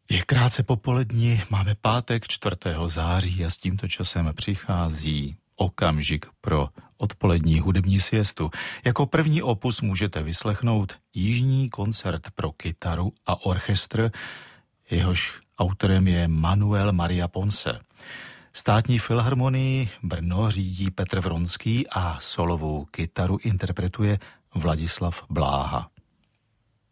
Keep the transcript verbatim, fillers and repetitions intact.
Je krátce popolední, máme pátek čtvrtého září a s tímto časem přichází okamžik pro odpolední hudební siestu. Jako první opus můžete vyslechnout Jižní koncert pro kytaru a orchestr, jehož autorem je Manuel Maria Ponce. Státní filharmonii Brno řídí Petr Vronský a solovou kytaru interpretuje Vladislav Bláha.